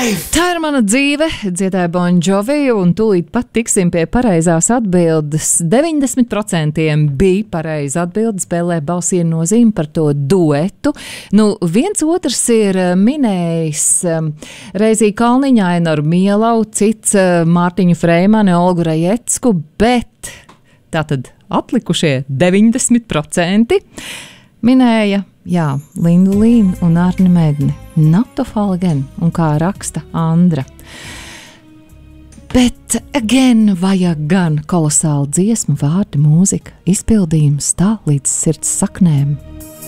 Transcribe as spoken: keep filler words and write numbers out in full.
Tā ir mana dzīve, dziedāja Bon Jovi, un tūlīt pat tiksim pie pareizās atbildes. deviņdesmit procenti bija pareiza atbilde, spēlē balsienu nozīmi par to duetu. Nu, viens otrs ir minējis um, Reizī Kalniņa, Ainoru Mielau, cits uh, Mārtiņu Freimani, Olgu Rajecku, bet tātad atlikušie deviņdesmit procenti minēja, jā, Lindu Līnu un Arni Medni. Natofalgen, un kā raksta Andra. Bet, again, vajag gan kolosālu dziesmu, vārdi, mūzika, izpildījums tā līdz sirds saknēm.